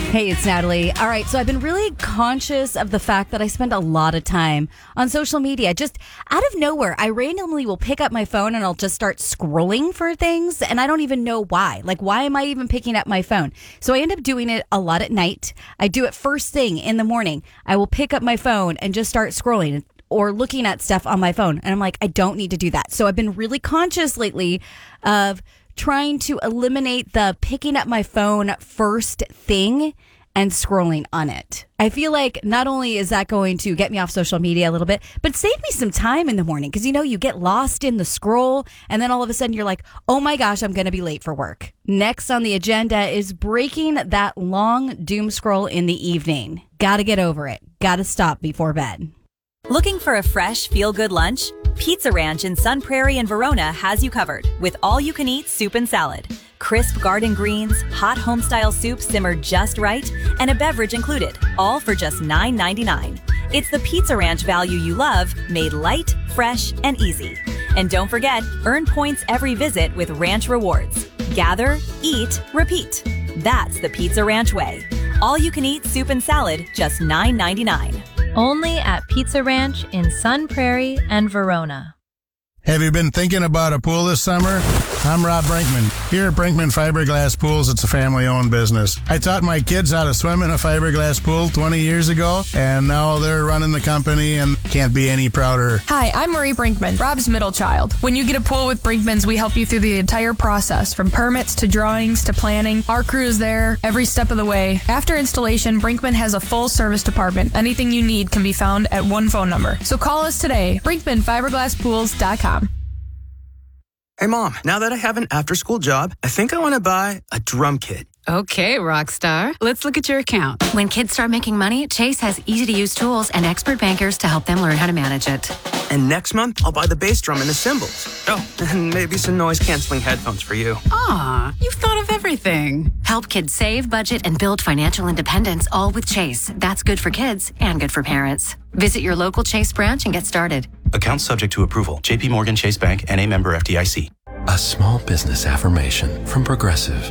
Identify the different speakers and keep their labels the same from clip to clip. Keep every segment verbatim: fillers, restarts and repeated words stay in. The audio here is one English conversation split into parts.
Speaker 1: Hey, it's Natalie. All right, so I've been really conscious of the fact that I spend a lot of time on social media. Just out of nowhere, I randomly will pick up my phone and I'll just start scrolling for things, and I don't even know why. Like, why am I even picking up my phone? So I end up doing it a lot at night. I do it first thing in the morning. I will pick up my phone and just start scrolling or looking at stuff on my phone. And I'm like, I don't need to do that. So I've been really conscious lately of trying to eliminate the picking up my phone first thing and scrolling on it. I feel like not only is that going to get me off social media a little bit, but save me some time in the morning. Because, you know, you get lost in the scroll and then all of a sudden you're like, oh my gosh, I'm going to be late for work. Next on the agenda is breaking that long doom scroll in the evening. Got to get over it. Got to stop before bed.
Speaker 2: Looking for a fresh, feel-good lunch? Pizza Ranch in Sun Prairie and Verona has you covered with all-you-can-eat soup and salad. Crisp garden greens, hot home-style soup simmered just right, and a beverage included, all for just nine ninety-nine. It's the Pizza Ranch value you love, made light, fresh, and easy. And don't forget, earn points every visit with Ranch Rewards. Gather, eat, repeat. That's the Pizza Ranch way. All-you-can-eat soup and salad, just nine ninety-nine.
Speaker 3: Only at Pizza Ranch in Sun Prairie and Verona.
Speaker 4: Have you been thinking about a pool this summer? I'm Rob Brinkman. Here at Brinkman Fiberglass Pools, it's a family-owned business. I taught my kids how to swim in a fiberglass pool twenty years ago, and now they're running the company and can't be any prouder.
Speaker 5: Hi, I'm Marie Brinkman, Rob's middle child. When you get a pool with Brinkman's, we help you through the entire process, from permits to drawings to planning. Our crew is there every step of the way. After installation, Brinkman has a full service department. Anything you need can be found at one phone number. So call us today, brinkman fiberglass pools dot com.
Speaker 6: Hey, Mom, now that I have an after-school job, I think I want to buy a drum kit.
Speaker 7: Okay, Rockstar. Let's look at your account.
Speaker 8: When kids start making money, Chase has easy-to-use tools and expert bankers to help them learn how to manage it.
Speaker 6: And next month, I'll buy the bass drum and the cymbals. Oh, and maybe some noise-canceling headphones for you.
Speaker 7: Aw, you've thought of everything.
Speaker 8: Help kids save, budget, and build financial independence, all with Chase. That's good for kids and good for parents. Visit your local Chase branch and get started.
Speaker 9: Account subject to approval. J P Morgan Chase Bank, N A member F D I C.
Speaker 10: A small business affirmation from Progressive.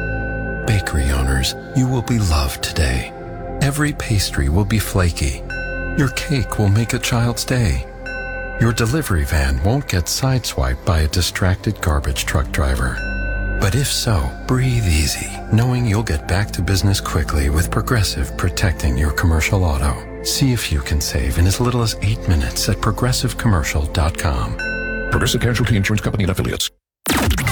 Speaker 10: Bakery owners, you will be loved today. Every pastry will be flaky. Your cake will make a child's day. Your delivery van won't get sideswiped by a distracted garbage truck driver. But if so, breathe easy, knowing you'll get back to business quickly with Progressive protecting your commercial auto. See if you can save in as little as eight minutes at progressive commercial dot com.
Speaker 11: Progressive Casualty Insurance Company and Affiliates.